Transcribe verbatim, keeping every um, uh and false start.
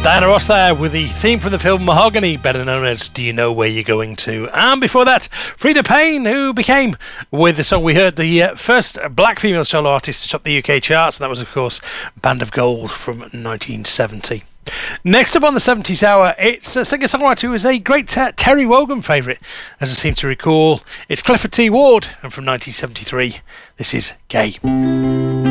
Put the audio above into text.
Diana Ross there with the theme from the film Mahogany, better known as Do You Know Where You're Going To? And before that, Frida Payne, who became, with the song we heard, the uh, first black female solo artist to top the U K charts, and that was, of course, Band of Gold from nineteen seventy. Next up on the seventies hour, it's a singer-songwriter who is a great uh, Terry Wogan favourite, as I seem to recall. It's Clifford T. Ward, and from nineteen seventy-three, this is Gay.